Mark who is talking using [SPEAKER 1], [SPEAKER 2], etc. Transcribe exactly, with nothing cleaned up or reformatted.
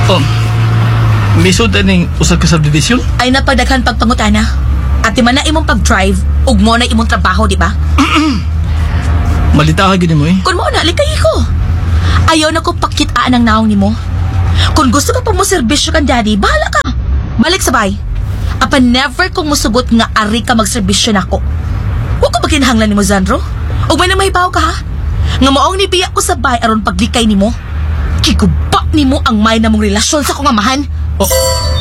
[SPEAKER 1] Oh, lisod ning usa ka subdivision?
[SPEAKER 2] Ay napagdaghan pagpangutana. At di man na imong pag-drive, ug mo na imong trabaho, di ba?
[SPEAKER 1] Malita ka gini mo eh.
[SPEAKER 2] Kung mo na, likay ko. Ayaw na ko pakitaan ang naong nimo. Kung gusto ka pa mo serbisyo kan daddy, bahala ka. Balik sabay. Apa never kong musugot nga ari ka magserbisyo nako. Huwag ko makinahanglan nimo, Zandro. O may na mahibaw ka ha? Nga maong nibiya ko sabay aron paglikay nimo. Kiguba nimo ang may namong relasyon sa kong amahan.
[SPEAKER 1] Oh.